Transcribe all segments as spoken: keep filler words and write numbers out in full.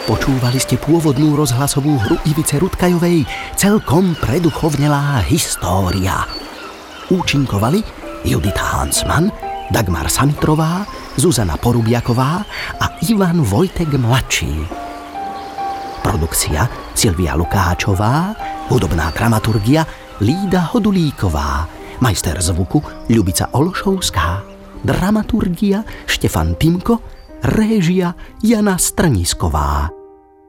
Počúvali ste pôvodnú rozhlasovú hru Ivice Rutkajovej Celkom preduchovnelá história. Účinkovali Judita Hansman, Dagmar Samitrová, Zuzana Porubiaková a Ivan Vojtek mladší. Produkcia Silvia Lukáčová, hudobná dramaturgia Lída Hodulíková, majster zvuku Ľubica Ološovská, dramaturgia Štefan Timko, réžia Jana Strnisková.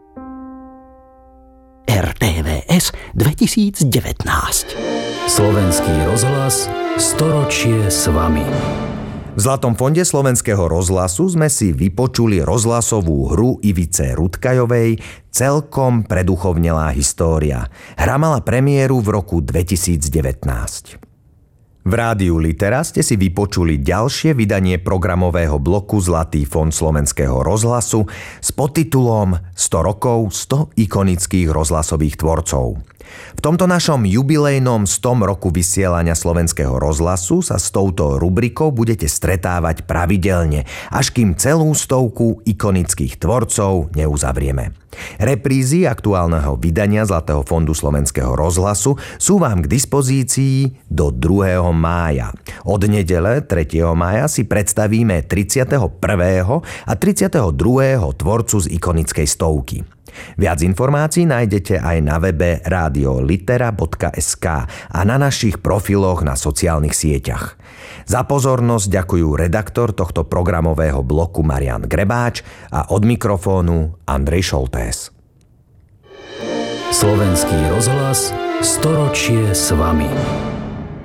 er té vé es dvetisícdevätnásť. Slovenský rozhlas storočie s vami. V Zlatom fonde Slovenského rozhlasu sme si vypočuli rozhlasovú hru Ivice Rutkajovej Celkom preduchovnelá história. Hra mala premiéru v roku dvetisícdevätnásť. V rádiu Litera ste si vypočuli ďalšie vydanie programového bloku Zlatý fond Slovenského rozhlasu s podtitulom sto rokov, sto ikonických rozhlasových tvorcov. V tomto našom jubilejnom stom roku vysielania Slovenského rozhlasu sa s touto rubrikou budete stretávať pravidelne, až kým celú stovku ikonických tvorcov neuzavrieme. Reprízy aktuálneho vydania Zlatého fondu Slovenského rozhlasu sú vám k dispozícii do druhého mája. Od nedele tretieho mája si predstavíme tridsiateho prvého a tridsiateho druhého tvorcu z ikonickej stovky. Viac informácií nájdete aj na webe radiolitera bodka es ká a na našich profiloch na sociálnych sieťach. Za pozornosť ďakujú redaktor tohto programového bloku Marián Grebáč a od mikrofónu Andrej Šoltés. Slovenský rozhlas storočie s vami.